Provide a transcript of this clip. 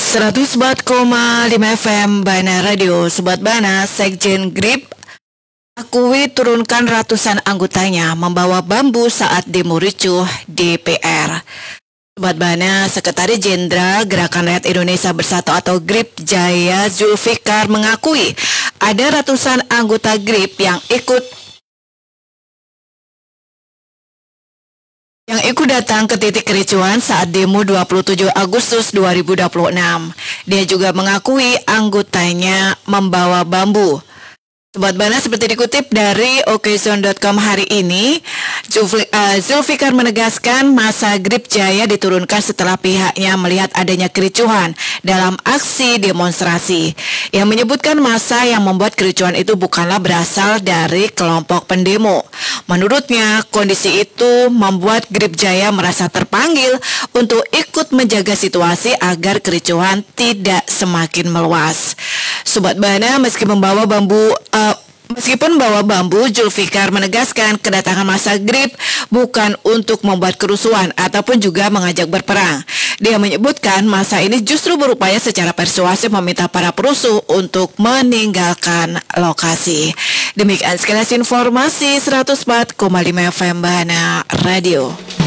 104,5 FM Bana Radio. Sobat Bana, Sekjen GRIP akui turunkan ratusan anggotanya membawa bambu saat demo ricuh DPR. Sobat Bana, Sekretaris Jenderal Gerakan Rakyat Indonesia Bersatu atau GRIP Jaya Zulfikar mengakui ada ratusan anggota GRIP yang ikut datang ke titik kericuhan saat demo 27 Agustus 2026. Dia juga mengakui anggotanya membawa bambu. Sobat Bana, seperti dikutip dari Occasion.com hari ini, Zulfikar menegaskan masa GRIP Jaya diturunkan setelah pihaknya melihat adanya kericuhan dalam aksi demonstrasi. Yang menyebutkan masa yang membuat kericuhan itu bukanlah berasal dari kelompok pendemo. Menurutnya, kondisi itu membuat GRIP Jaya merasa terpanggil untuk ikut menjaga situasi agar kericuhan tidak semakin meluas. Sobat Bana, meskipun bawa bambu, Zulfikar menegaskan kedatangan massa GRIP bukan untuk membuat kerusuhan ataupun juga mengajak berperang. Dia menyebutkan massa ini justru berupaya secara persuasif meminta para perusuh untuk meninggalkan lokasi. Demikian sekilas informasi 104,5 FM Bana Radio.